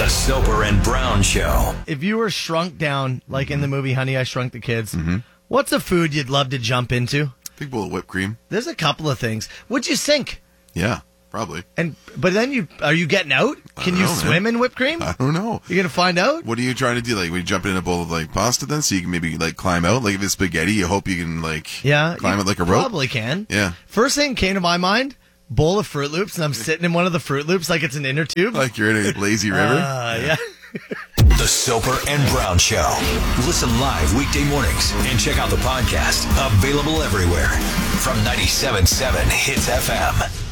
The Soper and Brown Show. If you were shrunk down, like in the movie Honey, I Shrunk the Kids, what's a food you'd love to jump into? Big bowl of whipped cream. There's a couple of things. Would you sink? Yeah, probably. But then are you getting out? Can you swim in whipped cream? I don't know. You're gonna find out. What are you trying to do? Like, we jump in a bowl of like pasta then, so you can maybe like climb out. Like if it's spaghetti, you hope you can like climb it like a rope. Probably can. Yeah. First thing came to my mind: bowl of Fruit Loops, and I'm sitting in one of the Fruit Loops like it's an inner tube. Like you're in a lazy river. Yeah. The Soper and Brown Show. Listen live weekday mornings and check out the podcast. Available everywhere from 97.7 Hits FM.